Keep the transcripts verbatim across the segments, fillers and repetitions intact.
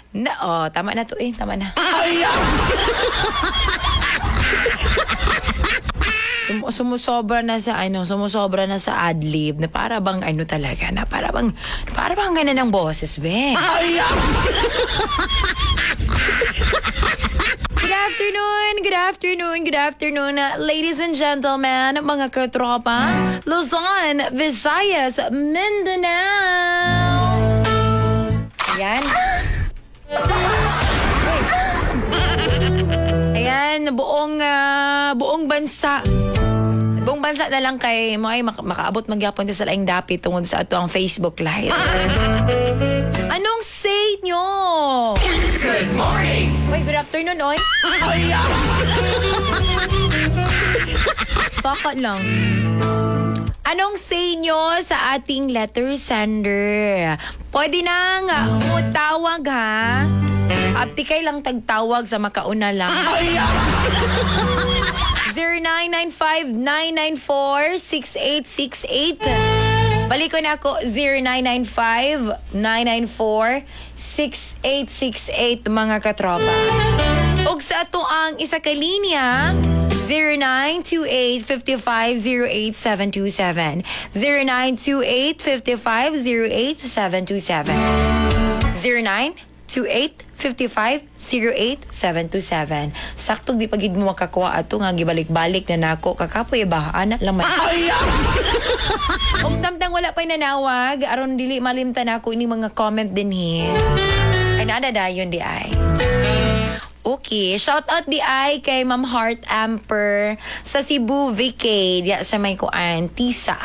Na, oh, tama na to eh. Tama na. Sum sumusobra na sa ano, sumusobra na sa adlib na para bang ano talaga na para bang para bang ganun ng boses, be. Good afternoon, good afternoon, good afternoon, uh, ladies and gentlemen, mga katropa, Luzon, Visayas, Mindanao. Ayan. Ayan, buong uh, buong bansa. Buong bansa na lang kay mo ay mak makaabot magyapon sa laing dapit tungod sa ato ang Facebook Live. Anong say nyo? Good morning! Uy, good afternoon, oy. Baka lang. Anong say nyo sa ating letter sender? Pwede nang uh, tawag ha? Aptikay lang tagtawag sa makauna lang. zero nine nine five nine nine four six eight six eight. Balik ko na ako, zero nine nine five nine nine four six eight six eight, mga katropa. Ug sa ato ang isa ka linya, zero nine two eight five five zero eight seven two seven. zero nine two eight five five zero eight seven two seven. zero nine two eight five five zero eight seven two seven. Saktong di pagid mo makakuha ato nga gibalik-balik na nako kakapoy ba ana lang man. Kung samtang wala pa'y nanawag aron dili malimtan ako ini mga comment din he. Ay nadadayon di ay. Okay, shout out di ay kay Ma'am Heart Amper sa Cebu Vacay diya sa may kuan Tisa.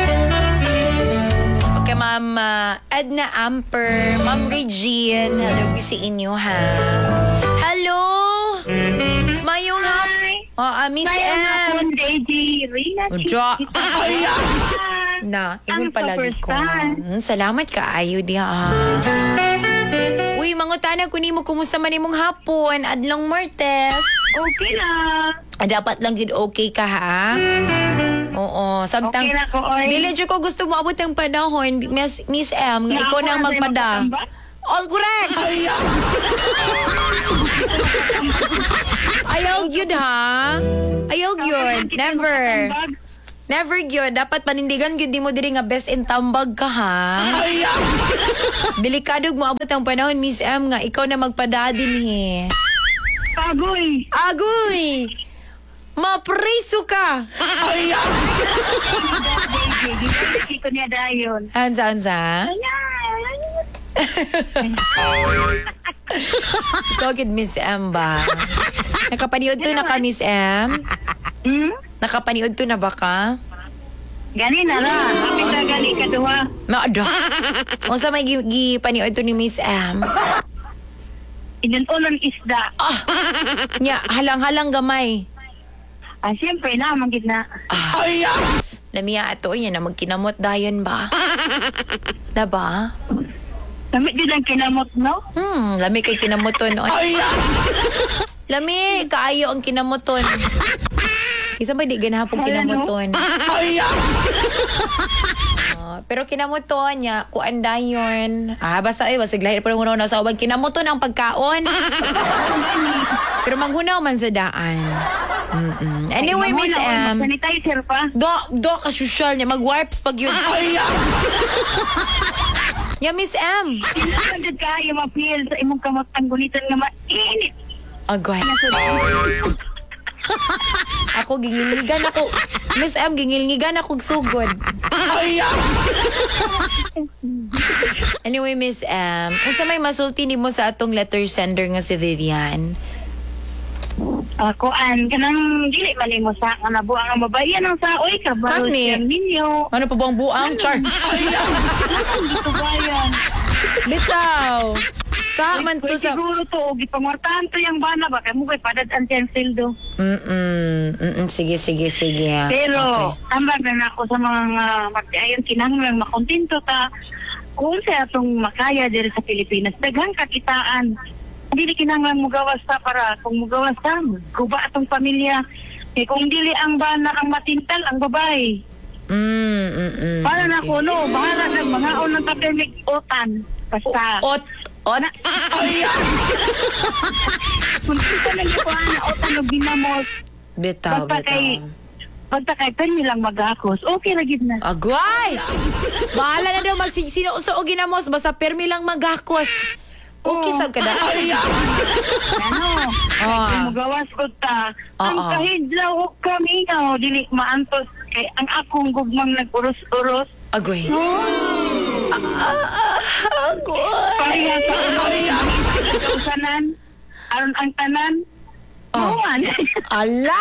Kay Ma'am uh, Edna Amper, Ma'am Regine, hello po sa inyo ha. Hello! Mayong Hi! Oh, uh, Miss Mayroon M. akong J J Rina. Ojo. Na, ingon Ang palagi ko. kapersan. Hmm, salamat ka, ayo diha ha. Uy, mangutana ko nimo kumusta man imong hapon, adlong Martes. Okay lang. Ah, dapat lang gid okay ka ha. Oo, samtang Okay na ko, oy. dili jud ko gusto mo abot ang panahon, Miss Miss M, nga ikaw na ang magpada. All correct. Ayaw gyud ha. Ayaw gyud. Never. Never gyud. Dapat panindigan gyud di mo diri nga best in tambag ka ha. Delikado mo abot ang panahon, Miss M, nga ikaw na magpada dinhi. Pagoy. Agoy! Mapriso ka! J J, gigiliti ko niya dayon. Ansa, ansa? Ikaw gid Miss M ba? Nakapaniod to na ka, Miss M? Hmm? Nakapaniod to na ba ka? Gani na ra. Kapit na gani ka duha. Maada. Kung sa may gipaniod to ni Miss M? Inununan isda. Ah! Nya, halang-halang gamay. Ah, siyempre na, magid na. Ah. Lamiya ato, yan na magkinamot dayon ba? Diba? Damit din ang kinamot, no? Hmm, lami kay kinamoton. Lami, kaayo ang kinamoton. Isa ba di ganahapong Wala, kinamoton? Uh, pero kinamoton niya, kuan dayon. Ah, basta ay, basta lahir pa rin na sa ubang kinamoton ang pagkaon. Pero manghunaw man sa daan. Mm-mm. Anyway, Miss M. Sanitizer pa. Do, do, kasosyal niya. Mag-wipes pag yun. Ya, Miss M. Sinasagad ka yung mapil sa imong kamot ang gulitan nga mainit. Agay. Ako gingilngigan ako. Miss M, gingilngigan ako sugod. Anyway, Miss M, kung sa may masulti ni mo sa atong letter sender nga si Vivian. Ako an kanang dili man mo sa nga nabuang ang babayan ang saoy ka ba Kani? ninyo. Ano pa bang buang? Char. Dito bayan. Bitaw. Sa man to Pwede sa... siguro to og ipangwartahan to yung bana ba kay mo kay padad ang sildo. Mm-mm. Mm-mm. Sige, sige, sige. Pero Okay. ambag na ako sa mga magdayon kinahanglan makontento ta kung sa atong makaya diri sa Pilipinas daghang kakitaan. Dili kinahanglan mo gawas ta para kung mo gawas ta guba atong pamilya. Eh kung dili ang bana ang matintal ang babae. Mm, mm, mm. Para na ko no, bahala na mga unang papel otan. Basta Ot, Ot. Kung ito na yung kuhaan, o tanong ginamos. Bitaw, Basta kay, bitaw. basta kay, pen nilang mag-akos. Okay, lagi na. Agway! Bahala na daw magsigsino o ginamos. Basta permi lang magakos. Okay, Oo. sab ka na. Ano? Ah. Kung magawas ko ta, ang Oo. kahidlaw o kami nga, o dili maantos. Kay ang akong gugmang nag-uros-uros. Agway. No? Agway. Pareha sa ulo. Kausanan. Aron ang tanan. Oh. Buwan. Ala!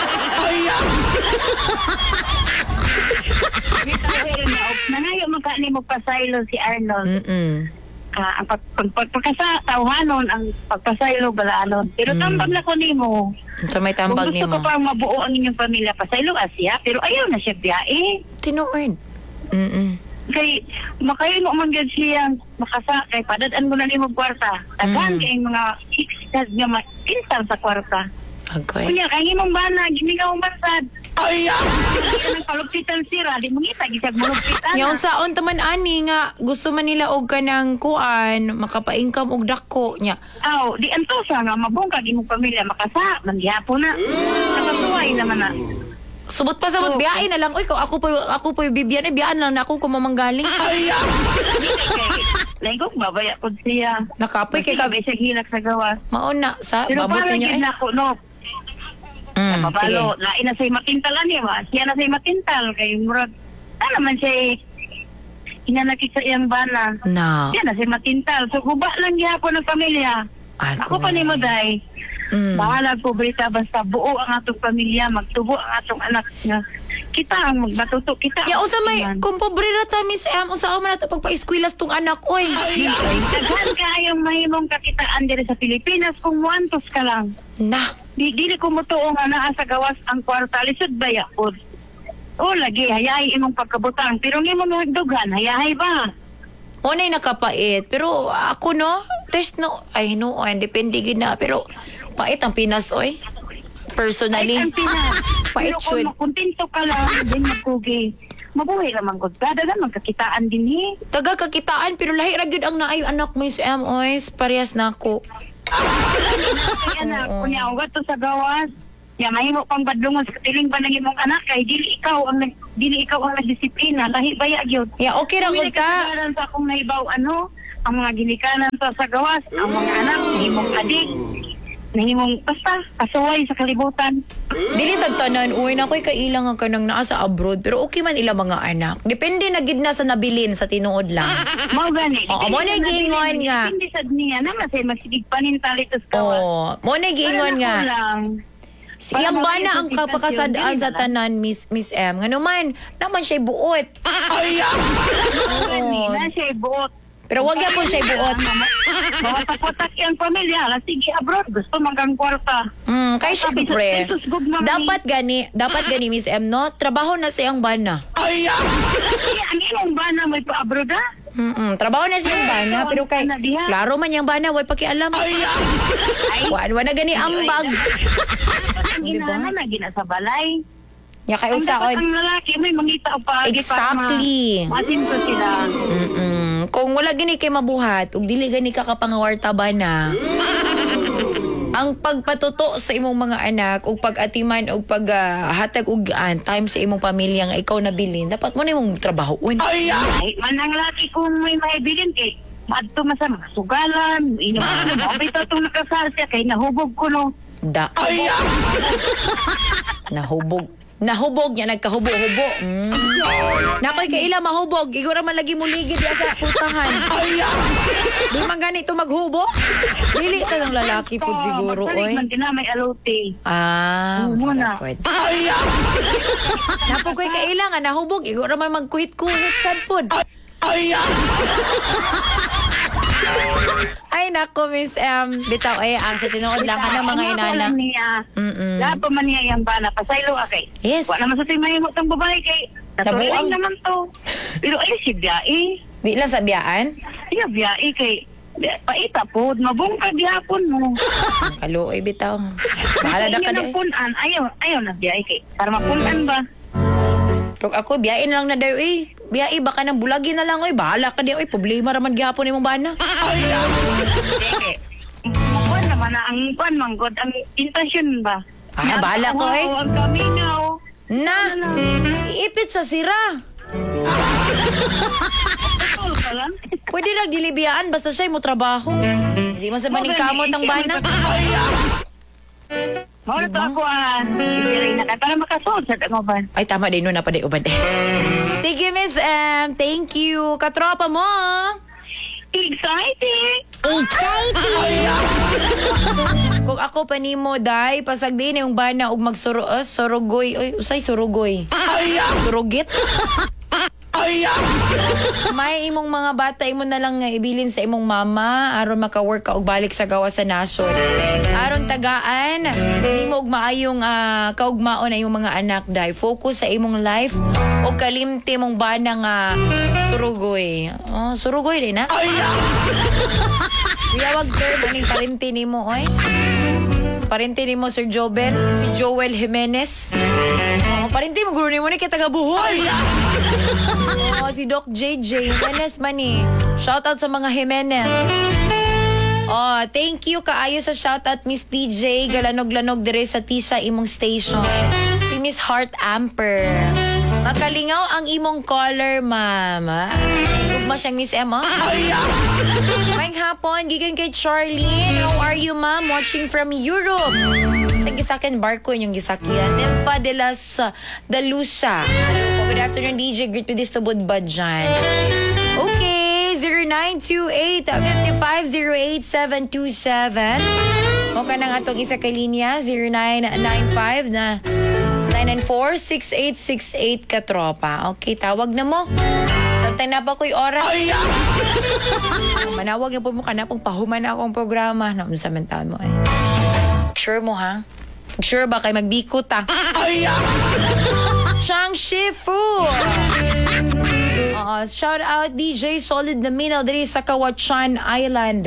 Nangayo magkani mo pasaylo si Arnold. Mm-mm. Ah, ang pag, pag, pag, pagkasa tawhanon ang pagpasaylo balaanon. Pero Mm. tambag na ko nimo. So may Kung tambag gusto ni ko mo. pang mabuo ang inyong pamilya, pasaylo asya. Pero ayaw na siya biyae. Tinuod. Mm-mm. Kay makayo mo man gid siya makasa kay padadaan mo na nimo kwarta. Tagan Mm. kay mga six nga ma-install sa kwarta. Agway. Kunya kay imong bana ginigaw masad. Ay, ang kaluppitan sira, di mo ngita gisag maluppitan. Yaon saon taman ani nga gusto man nila og kanang kuan makapa-income og dako nya. Aw, di anto sa nga mabungkag imong pamilya makasa, mangyapon na. Nakatuway naman na. Subot pa sabot Oo. biyahe na lang. Oy, ko ako po ako po bibiyan eh biyaan lang na ako kung mamanggaling. Dili kay Laigok babaya pod siya. Nakapoy kay Kasi ka sa hilak sa gawas. mauna sa Pero babot parang niyo gid eh. na ko no. Mm, sige. Mabalo, lain na sa'y matintal ani ba? Siya na sa'y matintal kay murag. Ano naman siya inanakit sa iyang bana. Na. Siya na sa'y matintal. So guba lang gyapon ang pamilya. Ako pa ni mo day. Mm. Bahala po Brita, basta buo ang atong pamilya, magtubo ang atong anak nga. Kita ang magbatuto, kita Ya ang usa may iman. kung pobre ra ta Miss Em, usa man nato pagpa-eskwela tong anak oy. Daghan ka ayong mahimong kakitaan diri sa Pilipinas kung muantos ka lang. Na. Di dili ko mutuo nga naa sa gawas ang kwarta lisod ba yapod. O lagi hayay imong pagkabutang pero ngimo mo higdugan hayahay ba? Unay nakapait, pero ako no, there's no ay no, ay depende gid na pero pait ang Pinas oy. Personally. Ay, ang Pinas. Pait Pero kung should. makontento ka lang din magkugi. Mabuhay naman gud ka dagan magkakitaan din eh. Taga kakitaan pero lahi ra gyud ang naayo anak mo si Em oy, parehas na ako. Kaya na, kunya ugat to sa gawas. Ya mahimo pang badlungon sa tiling ba ng imong anak kay dili ikaw ang nag- dili ikaw ang nagdisiplina, lahi baya gyud. Ya okay ra Dili gud ka. kasagaran sa akong naibaw ano, ang mga ginikanan sa sa gawas, ang mga anak, nahimong adik, nahimong basta kasuway sa kalibutan. Dili sa tanan, uy, nakoy kailang ang kanang naa sa abroad, pero okay man ila mga anak. Depende na gid na sa nabilin sa tinuod lang. Mao gani. Oo, mo na giingon nga. Hindi sad niya na masay magsigig panintalit sa gawas. Oh, mo na giingon nga. Siyang Para bana ang mawala yung kapakasadaan dili sa na lang. tanan, Miss Miss M. Nga naman, naman siya buot. Oo. Na siya buot. Pero wag yapon siya buot. Mawatak-watak yung pamilya. Alas, sige abroad. Gusto manggang kwarta. Mm, kay Sabi sa syempre. Jesus, gugma Dapat gani, dapat gani Miss M, no? Trabaho na siyang bana. Kaya ang imong bana may pa-abroad ha? Mm, trabaho na siyang bana, pero kay klaro man yang bana, way pakialam. Ay, Wan, wan na gani ambag. ang Diba? inana na gina sa balay. Ya kay Ang dapat usaon. ang lalaki may mangita o paagi Exactly. para ma- masinto sila. Mm-mm. Kung wala gani kay mabuhat, ug dili gani ka kapangawarta ba na. Ang pagpatuto sa imong mga anak ug pag-atiman ug paghatag og an time sa imong pamilya nga ikaw nabilin, dapat mo na imong trabahoon. Ay, man ang laki kung may maibilin kay madto masama sugalan, inom ko bitaw tong nakasal siya kay nahubog ko no. Da. Nahubog. Nahubog niya, nagkahubo-hubo. Mm. Nakoy kay ila mahubog, igura man lagi muligid ya sa putahan. Di man ganito maghubo. Dili ta ng lalaki po siguro, oy. Man gina may alote. Ah, Oo, muna. pwede. Napo ko'y kailangan nahubog, igura man magkuhit-kuhit sad pod. Ay nako Miss M, bitaw ay ang sa tinuod lang ka ng mga inana. Mm-mm. Lahat pa man niya yung bana, pasaylo ka kay. Yes. Wala naman sa tayo mahimot ng babae kay. Nabuang. Natuloy naman to. Pero ay si Biyae. Di lang sa biyaan. Siya Biyae kay. Paita po, mabungkag yapon mo. Kaluoy bitaw. Bahala na ka Inyo di. ng punan, ayaw, ayaw na Biyae kay. Para mapunan ba? Pero ako biyain lang na daw eh. Biya iba ka ng bulagi na lang oy, bahala ka di oy, problema raman gihapon imong bana. Kuan naman na ang kuan man god ang intention ba? Ah, bahala ko, eh. Ang kami nga oh. Na, iipit sa sira. Tol ka lang. Pwede lang dilibiyaan basta siya mo trabaho. Hindi man sa baning kamot ang bana. Mao to ako ah. Diri na ka para makasuod sa mo ba? Ay, tama din nun na pa di ubad. Sige, Miss M. Thank you. Katropa mo. Exciting. Kung ako pa nimo day, pasag din yung bana og magsuro uh, surugoy. Oy, usay surugoy. Surugit. May imong mga bata imo na lang nga ibilin sa imong mama aron maka-work ka og balik sa gawa sa nasod. Aron tagaan, nimo og maayong uh, kaugmaon na imong mga anak day. Focus sa imong life o kalimti mong bana nga surugoy. Oh, surugoy din na. Kuya, wag term aning parente nimo oy. Parente nimo Sir Joel, si Joel Jimenez. Oh, parente mo guro nimo ni kay taga Buhol. Oh, si Doc J J Jimenez man ni. Shout out sa mga Jimenez. Oh, thank you kaayo sa shout out Miss D J galanog-lanog dire sa Tisa imong station. Si Miss Heart Amper. Makalingaw ang imong caller, mama. Ugma siyang Miss Emma. Mayang hapon, gigan kay Charlene. How are you, ma'am? Watching from Europe. Sa gisakan barko yung gisakyan. Nympha de las uh, Dalusa. Hello po, good afternoon, D J. Greet with this to Budbad dyan. Okay, zero nine two eight, five five zero eight, seven two seven. O ka na nga itong isa kay linya, zero nine nine five na nine nine four, six eight six eight katropa. Okay, tawag na mo. Samtang na pa ko'y oras. Manawag na po mo ka na pong pahuman na akong programa. Naun sa mental mo ay. Sure mo ha? Sure ba kay magbikot ha? Chang Shifu! Uh, shout out D J Solid na minaw diri sa Kawachan Island.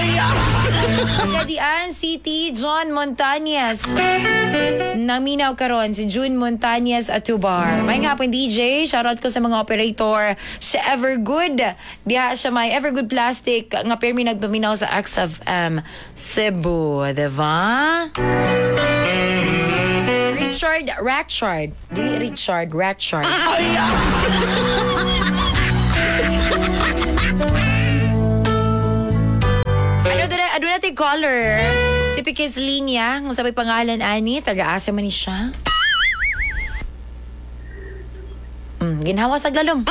Kadian City John Montañez. Naminaw karon si June Montañez at Tubar. May nga po D J, shout out ko sa mga operator sa Evergood. Diha sa may Evergood Plastic nga permi nagpaminaw sa X F M Cebu, diba? Richard Ratchard. Di Richard Ratchard. Ano doon na, doon natin caller. Si Piquez Linya, kung sabi pangalan ani, taga-asa man ni siya. Mm, ginhawa sa glalom.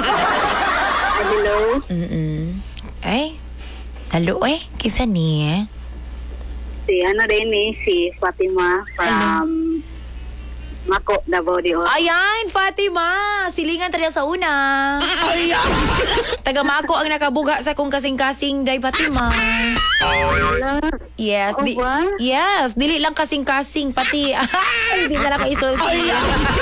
Hello. Mm-mm. Ay, talo eh. Kisa ni eh. Si ano din eh, si Fatima from Mako, Davao de Oro. Ayan, Fatima. Silingan tayo sa una. Taga Mako ang nakabuga sa kong kasing-kasing day, Fatima. Wala. Yes. Oh, Di, ba? yes. Dili lang kasing-kasing. Pati, hindi na lang maisulti.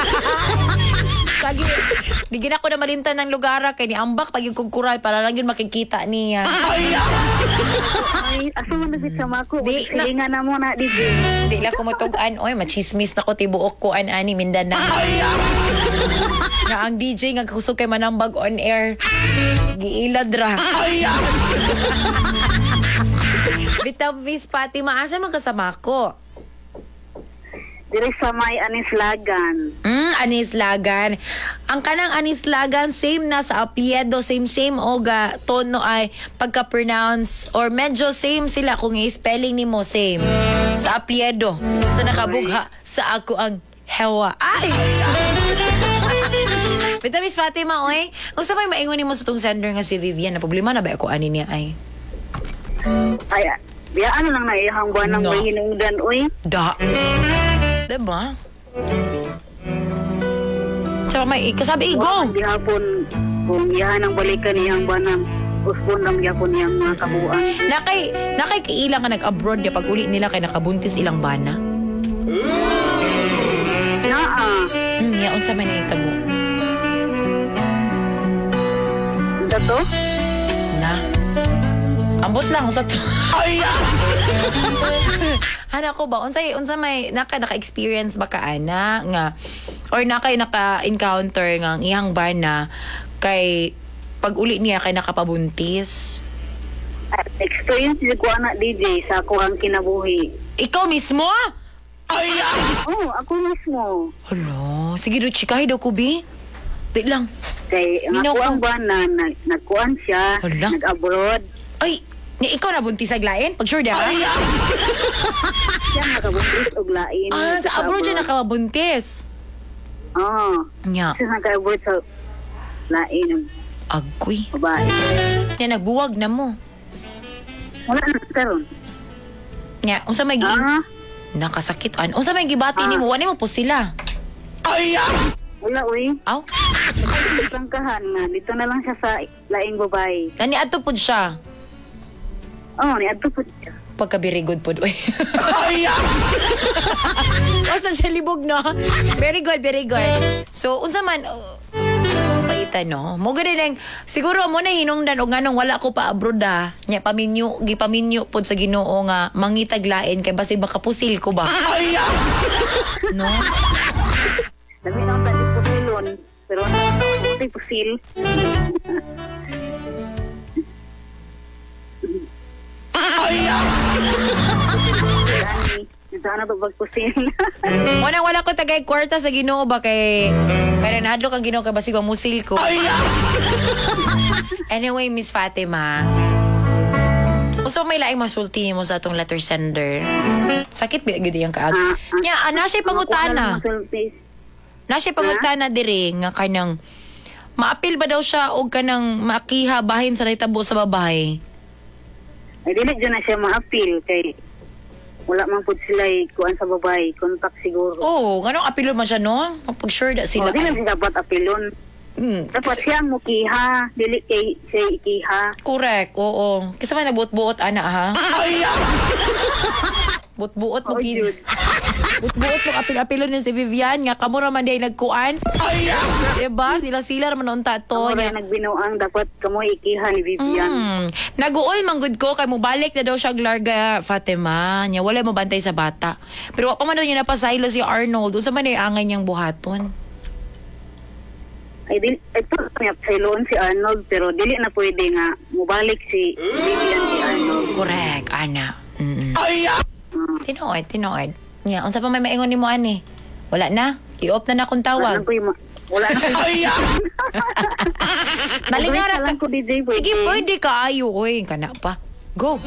Kagi, di gina ko na malimtan ng lugar kay ni ambak pag yung kukural para lang yun makikita niya. Ay, asa man na si Chamako? Di na- Silingan na mo na, D J. Di lang kumutog-an. Oy, machismis na ko tibuok ko an ani Mindanao. Nga ang D J nga kusog kay manambag on air. Giilad ra. Bitaw Miss Fatima, asa man kasama ko? Diri sa may Anislagan. Mm, Anislagan. Ang kanang Anislagan, same na sa apelyido, same-same o ga tono ay pagka-pronounce or medyo same sila kung i-spelling ni mo, same. Sa apelyido. Sa nakabugha, sa ako ang hewa. Ay! Pita Miss Fatima, oy. Kung sa may maingon ni mo sa itong sender nga si Vivian, na problema na ba ako ani niya ay? Ay, biya ano lang na ihang buwan ng No. may hinungdan, uy. Da. Diba? Tsaka may kasabi, go! Di hapon, kung iyahan ang balikan niyang buwan ng uspon lang yapon niyang mga kabuan. Nakay, nakay kailang ka nag-abroad ya pag uli nila kay nakabuntis ilang bana. Naa. Hmm, yaon sa man na itabo. Dato? Na. Ambot lang sa to. Hana ko ba? Unsay, unsa may naka, naka-experience ba ka, ana? Nga, or nakay naka-encounter nga ang iyang bana Kay pag uli niya kay nakapabuntis. At experience ko anak D J sa ako ang kinabuhi. Ikaw mismo? Ay, Oo, ako mismo. Hala, sige do chikahi daw ko bi. Di lang. Kay ang Minaw ako ko. ang buwan na nag, nagkuhan siya, Hala. nag-abroad. Ay, ni ikaw na buntis sa glain? Pag sure da? Siya nakabuntis og lain. Ah, sa abroad siya nakabuntis. Oo. Nya, Siya naka-abroad sa lain ng agoy. babae. Nya, nagbuwag na mo. Wala na karon. Nya, unsa may gi... Ah, Nakasakit. An, unsa may gibati Ah. ni mo? Wala mo po sila. wala uy. Aw, Tangkahan nga dito na lang siya sa laing babae. nani ato pud siya. Oh, ni adto po siya. Pagka very good po. Asa siya libog, no? Very good, very good. So, unsa man, uh, paita, no? Mo gani nang siguro mo na hinungdan og nganong wala ko pa abroad ah. Nya paminyo, gipaminyo pod sa Ginoo nga mangitaglain kay basi baka pusil ko ba. No? Dami na tadi po silon. Pero ano, hindi po sil. Sana to pagpusin. Wala wala ko tagay kwarta sa Ginoo ba kay kaya nahadlok ang Ginoo kay basig wa musil ko. Anyway, Miss Fatima. Uso may laing masulti mo sa atong letter sender. Sakit ba gid yang kaag. Nya ana siya pangutana. Na siya pangutana diri nga kanang maapil ba daw siya og kanang makiha bahin sa nahitabo sa babae. Ay, dili dyan na siya ma-appeal kay wala man po sila kuan sa babae. Contact siguro. Oo, ganong apilo man siya no? Pag sure da sila. Oh, di lang siya dapat apilon. Hmm, Dapat siya mo kiha. Dili kay siya ikiha. correct, oo. Kasi man nabuot-buot ana ha. Buot-buot mo Oh, gid. Jude. Buot-buot mo apil-apilo ni si Vivian nga kamo ra man day nagkuan. Diba? Sila-sila ra man unta to Ako nya. rin nagbinuang dapat kamo ikiha ni Vivian. Mm. Naguol man gud ko kay mo balik na daw siya larga Fatima. Nya wala mo bantay sa bata. Pero wa pa man daw niya napasaylo si Arnold. Unsa man ay angay niyang buhaton? Ay, dili, ito niya pailoon si Arnold pero dili na pwede nga mubalik si Vivian si Arnold. Correct, ana. Mm. Ah, Tinood, tinood. Nya, unsa pa may maingon nimo ani? Wala na. I-off na na akong wala tawag. na ko yung ma- wala na ko yung Malingara Mag-wait na lang ka. ko, D J, pwede. Sige, pwede ka ayo oy, kana pa. Go.